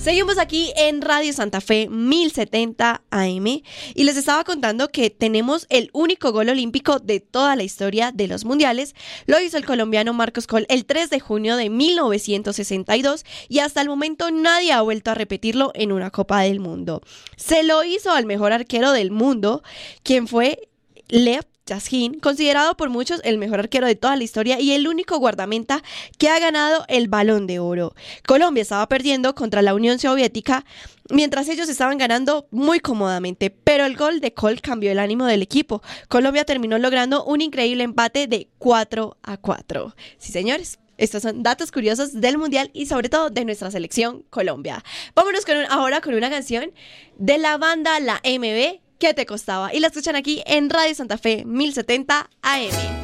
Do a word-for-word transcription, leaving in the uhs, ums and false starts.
Seguimos aquí en Radio Santa Fe mil setenta A M y les estaba contando que tenemos el único gol olímpico de toda la historia de los mundiales. Lo hizo el colombiano Marcos Coll el tres de junio de mil novecientos sesenta y dos y hasta el momento nadie ha vuelto a repetirlo en una Copa del Mundo. Se lo hizo al mejor arquero del mundo, quien fue Lev Yashin, considerado por muchos el mejor arquero de toda la historia y el único guardameta que ha ganado el Balón de Oro. Colombia estaba perdiendo contra la Unión Soviética mientras ellos estaban ganando muy cómodamente, pero el gol de Coll cambió el ánimo del equipo. Colombia terminó logrando un increíble empate de cuatro a cuatro. Sí, señores. Estos son datos curiosos del Mundial y sobre todo de nuestra selección Colombia. Vámonos con un, ahora con una canción de la banda La M B, ¿Qué te costaba? Y la escuchan aquí en Radio Santa Fe mil setenta A M.